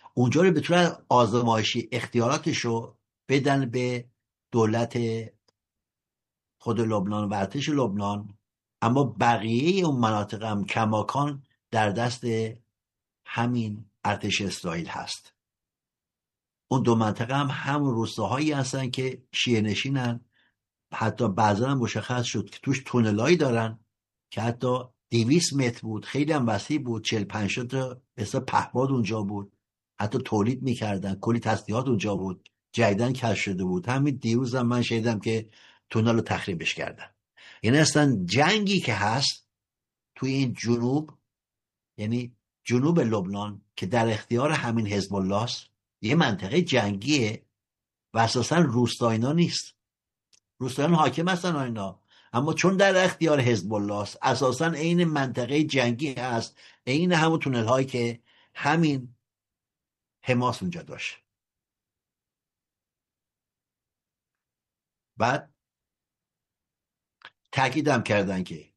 اونجا رو به طور آزمایشی اختیاراتشو بدن به دولت خود لبنان و ارتش لبنان، اما بقیه اون مناطق هم کماکان در دست همین ارتش اسرائیل هست. اون دو منطقه هم روستاهایی هستن که شیعه نشینن، حتی بعضا هم مشخص شد که توش تونلایی دارن که حتی 200 متر بود، خیلی هم وسیع بود، 45 تا مثلا پهپاد اونجا بود، حتی تولید میکردن، کلی تسلیحات اونجا بود، جدیدن کشف شده بود. همین دیروز هم من شنیدم که تونل رو تخریبش کردن. یعنی اصلا جنگی که هست توی این جنوب، یعنی جنوب لبنان که در اختیار همین حزب الله است، یه منطقه جنگیه و اساسا روستاینا نیست. روستایان حاکم هستن اینا، اما چون در اختیار حزب الله است اساسا عین منطقه جنگی هست، عین همون تونل هایی که همین حماس اونجا داشت. بعد تاکیدم کردن که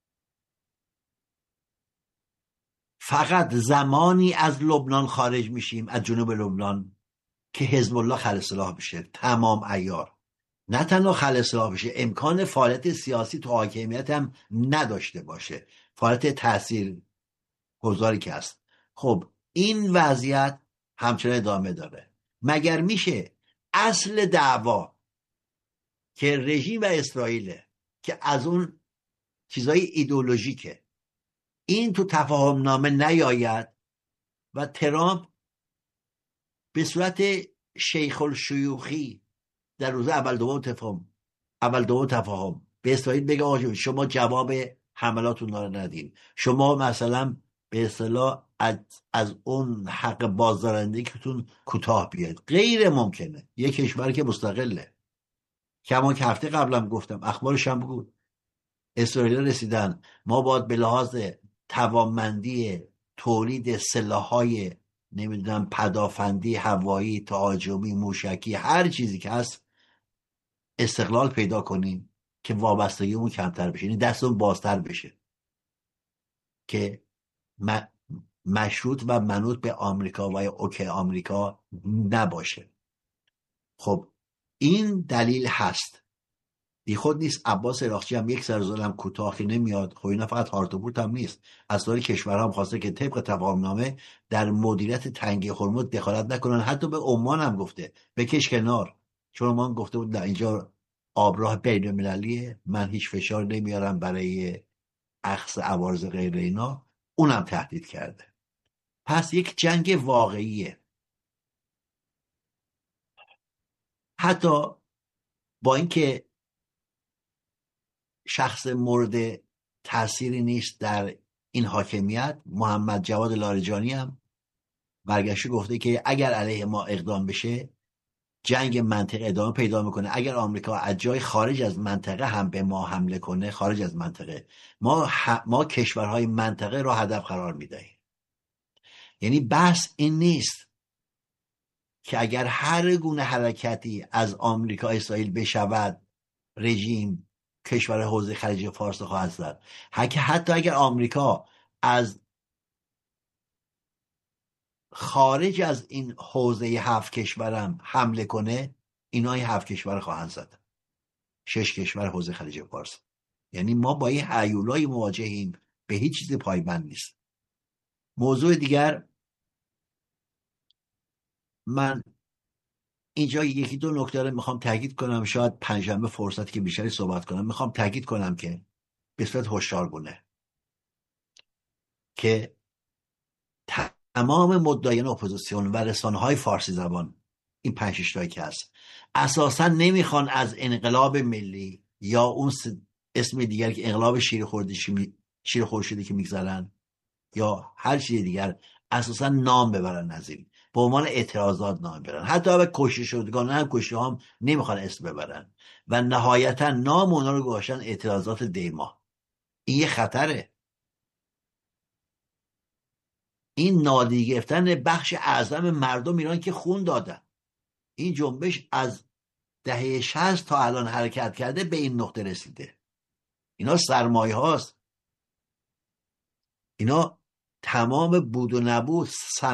فقط زمانی از لبنان خارج میشیم، از جنوب لبنان، که حزب الله خلع سلاح بشه تمام عیار. نه تنها خلع سلاح بشه، امکان فعالیت سیاسی تو حاکمیت هم نداشته باشه، فعالیت تاثیر گذاری که هست. خب این وضعیت همچنان ادامه داره. مگر میشه اصل دعوا که رژیم و اسرائیله، که از اون چیزای ایدئولوژیکه، این تو تفاهم نامه نیاید و ترامپ به صورت شیخ الشیوخی در روز اول دوم تفاهم به اسرائیل بگه آقا شما جواب حملاتون رو ندین، شما مثلا به اصطلاح از اون حق بازدارندگی که تون کوتاه بیاید. غیر ممکنه. یه کشور که مستقله، کما که هفته قبلم گفتم، اخبارش هم بود، اسرائیل رسیدن ما باید به لحاظ توانمندی تولید سلاح‌های نمیدونم پدافندی، هوایی، تهاجمی، موشکی، هر چیزی که هست استقلال پیدا کنیم که وابستگیمون کمتر بشه، یعنی دستمون بازتر بشه، که مشروط و منوط به آمریکا و یا اوکی آمریکا نباشه. خب این دلیل هست. بی خود نیست عباس عراقچی هم یک سرزولم کوتاهی نمیاد. خب اینا فقط هارتوبورت هم نیست، اسرار کشورها هم خواسته که طبق تفاهمنامه در مدیریت تنگه هرمز دخالت نکنن. حتی به عمان هم گفته بکش کنار، چون عمان گفته بود نه اینجا آبراه بین المللیه، من هیچ فشار نمیارم برای اخذ عوارض غیر اینا. اونم تهدید کرده. پس یک جنگ واقعیه. حتی با اینکه شخص مورد تأثیری نیست در این حاکمیت، محمد جواد لاریجانی هم برگشته گفته که اگر علیه ما اقدام بشه جنگ منطقه ادامه پیدا میکنه. اگر آمریکا از جای خارج از منطقه هم به ما حمله کنه، خارج از منطقه، ما کشورهای منطقه را هدف قرار میدهیم. یعنی بحث این نیست که اگر هر گونه حرکتی از آمریکا اسرائیل بشود رژیم کشور حوزه خلیج فارس خواهد زد. حتی اگر آمریکا از خارج از این حوزه 7 کشورم حمله کنه، اینا 7 کشور خواهند زد، 6 کشور حوزه خلیج فارس. یعنی ما با این هیولای مواجهیم، به هیچ چیز پایبند نیست. موضوع دیگر، من اینجا یکی دو نکته رو میخوام تاکید کنم، شاید پنجشنبه فرصتی که بیشتری صحبت کنم. میخوام تاکید کنم که به صورت هشدارگونه که تمام مدعیان اپوزیسیون و رسانه‌های فارسی زبان، این 5-6 تایی که هست، اساسا نمیخوان از انقلاب ملی یا اون اسم دیگر که انقلاب شیر خورشیدی که میگذارن یا هر چیز دیگر، اساسا نام ببرن از این، به عنوان اعتراضات نام ببرن. حتی اگه کشته شدگان هم کشته هم نمیخوان اسم ببرن و نهایتا نام اونا رو گذاشتن اعتراضات دیما. این یه خطره. این نادیده گرفتن بخش اعظم مردم ایران که خون دادن. این جنبش از دهه 60 تا الان حرکت کرده، به این نقطه رسیده. اینا سرمایه هاست، اینا تمام بود و نبود